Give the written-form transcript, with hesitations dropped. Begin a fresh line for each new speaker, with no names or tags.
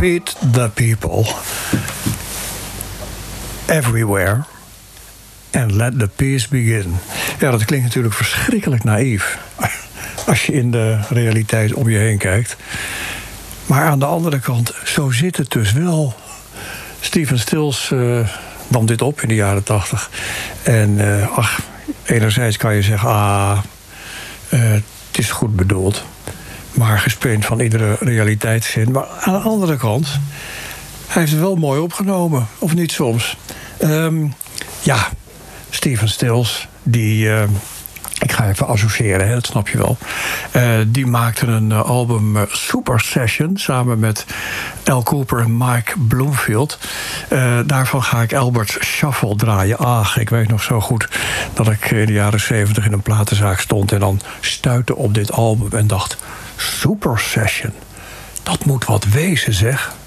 Feed the people everywhere and let the peace begin. Ja, dat klinkt natuurlijk verschrikkelijk naïef als je in de realiteit om je heen kijkt. Maar aan de andere kant, zo zit het dus wel. Stephen Stills nam dit op in de jaren 80. En enerzijds kan je zeggen, het is goed bedoeld. Maar gespeend van iedere realiteitszin. Maar aan de andere kant, hij heeft het wel mooi opgenomen. Of niet soms. Stephen Stills, die... ik ga even associëren, dat snap je wel. Die maakte een album Super Session samen met Al Cooper en Mike Bloomfield. Daarvan ga ik Albert Shuffle draaien. Ik weet nog zo goed dat ik in de jaren 70 in een platenzaak stond en dan stuitte op dit album en dacht: Super Session, dat moet wat wezen, zeg.